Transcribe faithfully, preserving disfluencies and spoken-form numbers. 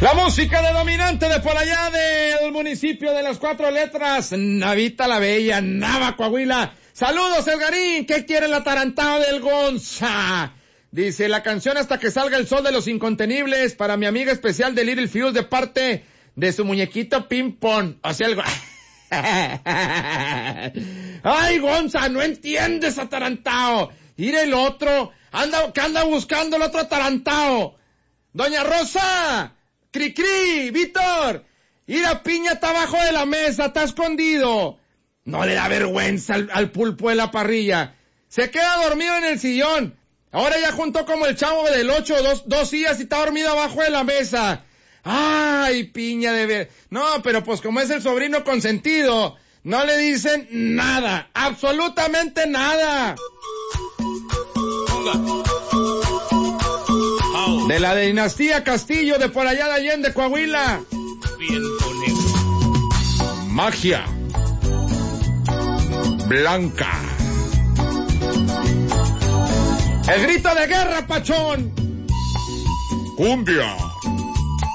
La música de Dominante de por allá del municipio de las cuatro letras, Navita la Bella, Nava, Coahuila. Saludos, Edgarín, ¿qué quiere el atarantado del Gonza? Dice, la canción Hasta que salga el sol de los incontenibles, para mi amiga especial de Little Fuse, de parte de su muñequito Ping Pong. O sea, el... Ay, Gonza, no entiendes, atarantado. Ir el otro, anda, que anda buscando el otro atarantado. Doña Rosa, Cri Cri, Víctor, ir a Piña está abajo de la mesa, está escondido. No le da vergüenza al, al pulpo de la parrilla. Se queda dormido en el sillón. Ahora ya juntó como el chavo del ocho, dos, dos días y está dormido abajo de la mesa. Ay, Piña de ver. No, pero pues como es el sobrino consentido, no le dicen nada, absolutamente nada. De la dinastía Castillo, de por allá de Allende, Coahuila. Magia blanca. El grito de guerra, pachón. Cumbia.